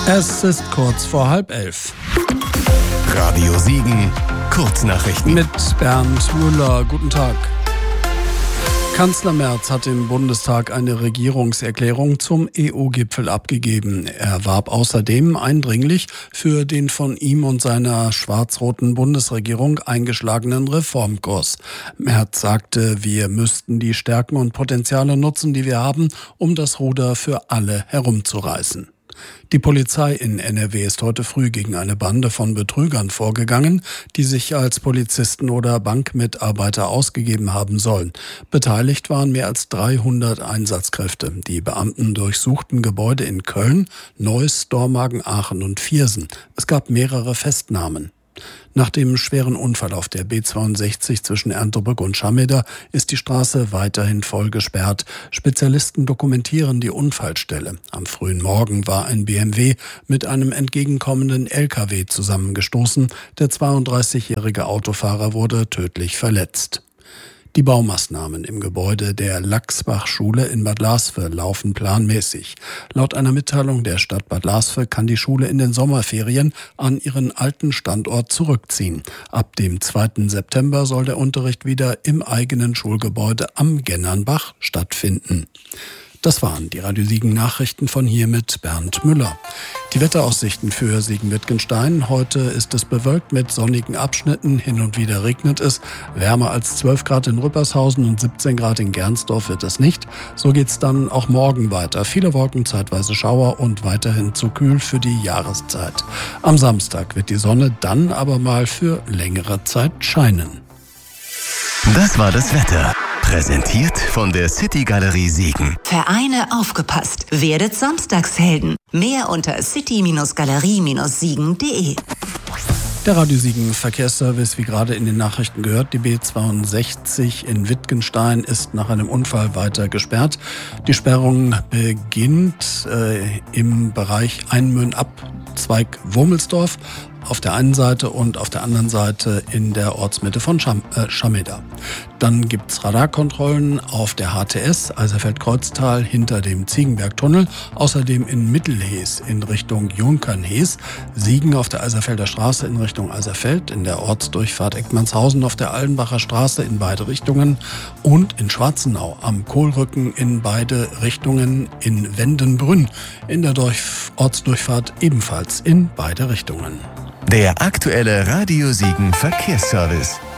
Es ist kurz vor 10:30. Radio Siegen, Kurznachrichten. Mit Bernd Müller, guten Tag. Kanzler Merz hat im Bundestag eine Regierungserklärung zum EU-Gipfel abgegeben. Er warb außerdem eindringlich für den von ihm und seiner schwarz-roten Bundesregierung eingeschlagenen Reformkurs. Merz sagte, wir müssten die Stärken und Potenziale nutzen, die wir haben, um das Ruder für alle herumzureißen. Die Polizei in NRW ist heute früh gegen eine Bande von Betrügern vorgegangen, die sich als Polizisten oder Bankmitarbeiter ausgegeben haben sollen. Beteiligt waren mehr als 300 Einsatzkräfte. Die Beamten durchsuchten Gebäude in Köln, Neuss, Dormagen, Aachen und Viersen. Es gab mehrere Festnahmen. Nach dem schweren Unfall auf der B62 zwischen Erndtebrück und Schameda ist die Straße weiterhin voll gesperrt. Spezialisten dokumentieren die Unfallstelle. Am frühen Morgen war ein BMW mit einem entgegenkommenden LKW zusammengestoßen. Der 32-jährige Autofahrer wurde tödlich verletzt. Die Baumaßnahmen im Gebäude der Lachsbach-Schule in Bad Lasve laufen planmäßig. Laut einer Mitteilung der Stadt Bad Lasve kann die Schule in den Sommerferien an ihren alten Standort zurückziehen. Ab dem 2. September soll der Unterricht wieder im eigenen Schulgebäude am Gennernbach stattfinden. Das waren die Radio Siegen Nachrichten von hier mit Bernd Müller. Die Wetteraussichten für Siegen-Wittgenstein. Heute ist es bewölkt mit sonnigen Abschnitten. Hin und wieder regnet es. Wärmer als 12 Grad in Rüppershausen und 17 Grad in Gernsdorf wird es nicht. So geht's dann auch morgen weiter. Viele Wolken, zeitweise Schauer und weiterhin zu kühl für die Jahreszeit. Am Samstag wird die Sonne dann aber mal für längere Zeit scheinen. Das war das Wetter. Präsentiert von der City Galerie Siegen. Vereine aufgepasst. Werdet Samstagshelden. Mehr unter city-galerie-siegen.de. Der Radio Siegen Verkehrsservice, wie gerade in den Nachrichten gehört, die B62 in Wittgenstein ist nach einem Unfall weiter gesperrt. Die Sperrung beginnt im Bereich Einmühlen-Abzweig Wurmelsdorf auf der einen Seite und auf der anderen Seite in der Ortsmitte von Schameda. Dann gibt's Radarkontrollen auf der HTS Eiserfeld-Kreuztal hinter dem Ziegenbergtunnel, außerdem in Mittelhees in Richtung Junkernhees, Siegen auf der Eiserfelder Straße in Richtung Eiserfeld, in der Ortsdurchfahrt Eckmannshausen auf der Allenbacher Straße in beide Richtungen und in Schwarzenau am Kohlrücken in beide Richtungen, in Wendenbrünn in der Ortsdurchfahrt ebenfalls in beide Richtungen. Der aktuelle Radio Siegen Verkehrsservice.